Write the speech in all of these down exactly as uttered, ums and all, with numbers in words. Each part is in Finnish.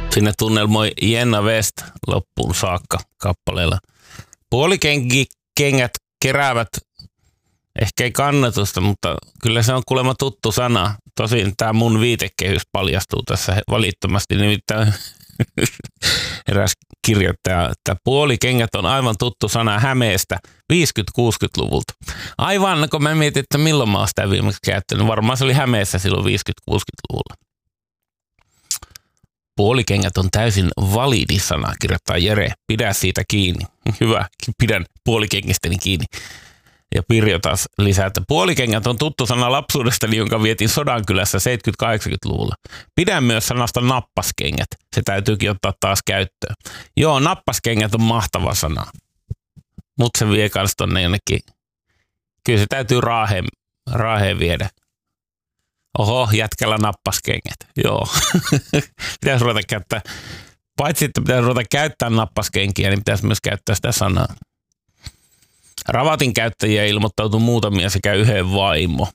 Sinne tunnelmoi Jenna West loppuun saakka kappaleella. Puolikengät keräävät ehkä ei kannatusta, mutta kyllä se on kuulemma tuttu sana. Tosin tämä mun viitekehys paljastuu tässä välittömästi, nimittäin eräs kirjoittaja, että puolikengät on aivan tuttu sana Hämeestä viisikymmentä-kuusikymmentäluvulta. Aivan, kun mä mietin, että milloin mä oon sitä viimeksi käyttänyt. Varmaan se oli Hämeessä silloin viisikymmentä-kuusikymmentäluvulla. Puolikengät on täysin validi sana, kirjoittaa Jere. Pidä siitä kiinni. Hyvä, pidän puolikengistäni kiinni. Ja Pirjo taas lisää, että puolikengät on tuttu sana lapsuudestani, jonka vietin Sodankylässä seitsemänkymmentä-kahdeksankymmentäluvulla. Pidän myös sanasta nappaskengät. Se täytyykin ottaa taas käyttöön. Joo, nappaskengät on mahtava sana. Mut se vie kans tonne jonnekin. Kyllä se täytyy raaheen, raaheen viedä. Oho, jätkällä nappaskengät. Joo. Pitäisi ruveta käyttää. Paitsi, että pitäisi ruveta käyttää nappaskenkiä, niin pitäisi myös käyttää sitä sanaa. Ravatin käyttäjiä ilmoittautui muutamia sekä yhden vaimo.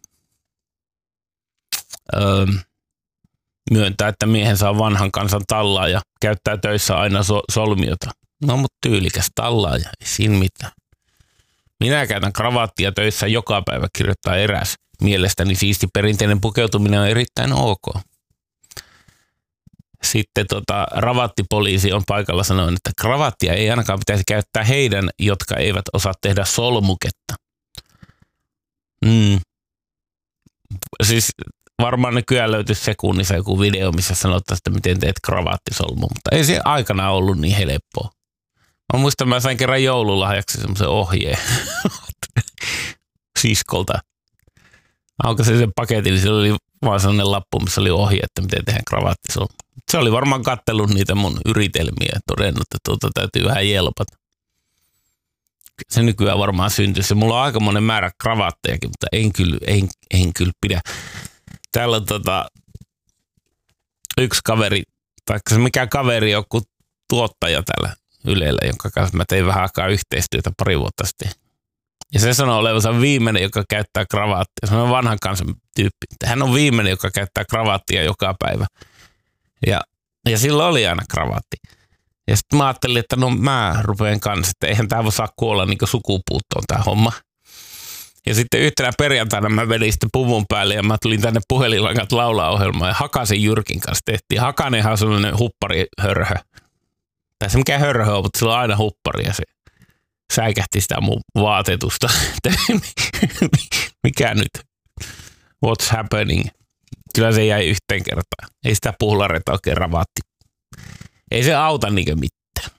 Öö, myöntää, että miehen saa vanhan kansan tallaa ja käyttää töissä aina so- solmiota. No, mutta tyylikäs tallaaja, ei siinä mitään. Minä käytän kravattia töissä joka päivä, kirjoittaa eräs. Mielestäni siisti perinteinen pukeutuminen on erittäin ok. Sitten tota, ravattipoliisi on paikalla sanoen, että kravattia ei ainakaan pitäisi käyttää heidän, jotka eivät osaa tehdä solmuketta. Mm. Siis varmaan nykyään löytyisi sekunnissa joku video, missä sanotaan, että miten teet kravattisolmu, mutta ei se aikana ollut niin helppoa. Mä muistan, mä sain kerran joululahjaksi semmoisen ohjeen siskolta. Onko se sen paketin, niin oli vaan sellainen lappu, missä oli ohje, että miten tehdään kravattisolmu. Se oli varmaan kattellut niitä mun yritelmiä ja todennut, että tuota täytyy vähän jelpata. Se nykyään varmaan syntyisi. Mulla on aikamoinen määrä kravattejakin, mutta en kyllä, en, en kyllä pidä. Täällä on tota, yksi kaveri, tai se mikä kaveri, joku tuottaja täällä Ylellä, jonka kanssa mä tein vähän aikaa yhteistyötä pari vuotta sitten. Ja se sanoo olevansa viimeinen, joka käyttää kravaattia. Se on vanhan kansan tyyppi. Hän on viimeinen, joka käyttää kravaattia joka päivä. Ja, ja silloin oli aina kravaatti. Ja sitten mä ajattelin, että no mä rupean kanssa, että eihän tää voi saa kuolla niin kuin sukupuuttoon tää homma. Ja sitten yhtenä perjantaina mä vedin sitten puvun päälle ja mä tulin tänne puhelinlangat laulaohjelmaan ja Hakasen Jyrkin kanssa tehtiin. Hakanenhan on sellainen hupparihörhö. Tai se mikä hörhö on, mutta sillä on aina huppari ja se säikähti sitä mun vaatetusta. Mikä nyt? What's happening? Kyllä se jäi yhteen kertaan. Ei sitä puhlareta oikein ravaatti. Ei se auta niinkö mitään.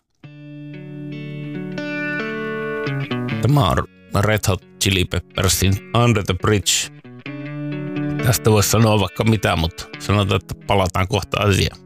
Tämä on Red Hot Chili Peppersin Under the Bridge. Tästä voisi sanoa vaikka mitä, mutta sanotaan, että palataan kohta asiaan.